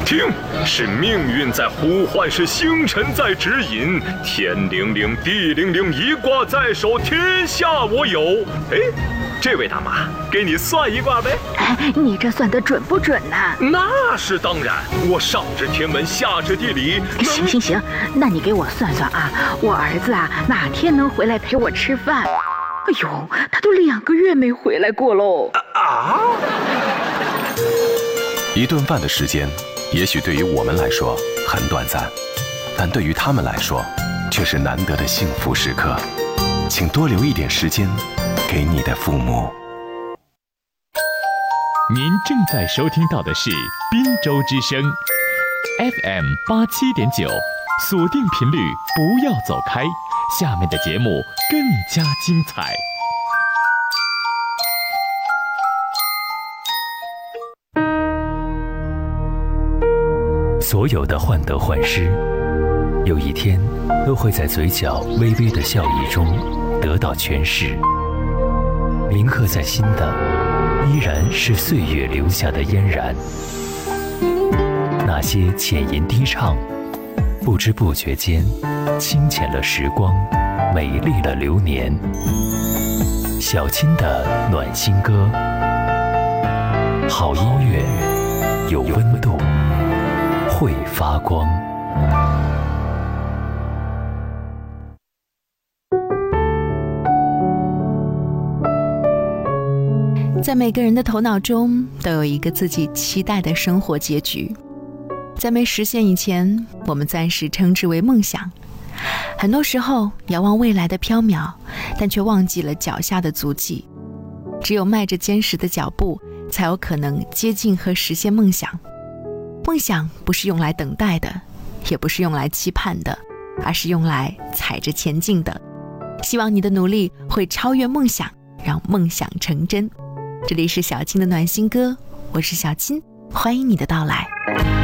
听，是命运在呼唤，是星辰在指引。天灵灵，地灵灵，一卦在手，天下我有。哎，这位大妈，给你算一卦呗。 哎，你这算得准不准呢？ 那是当然，我上知天文，下知地理。 行，那你给我算算啊，我儿子啊哪天能回来陪我吃饭？哎呦，他都2个月没回来过喽。 一顿饭的时间，也许对于我们来说很短暂，但对于他们来说，却是难得的幸福时刻。请多留一点时间给你的父母。 您正在收听到的是滨州之声 FM 87.9，锁定频率，不要走开，下面的节目更加精彩。 所有的患得患失，有一天都会在嘴角微微的笑意中得到诠释。铭刻在心的，依然是岁月留下的嫣然。那些浅吟低唱，不知不觉间清浅了时光，美丽了流年。小青的暖心歌，好音乐，有温度，会发光。 在每个人的头脑中都有一个自己期待的生活结局，在没实现以前，我们暂时称之为梦想。很多时候遥望未来的缥缈，但却忘记了脚下的足迹。只有迈着坚实的脚步，才有可能接近和实现梦想。梦想不是用来等待的，也不是用来期盼的，而是用来踩着前进的。希望你的努力会超越梦想，让梦想成真。这里是小青的暖心歌，我是小青，欢迎你的到来。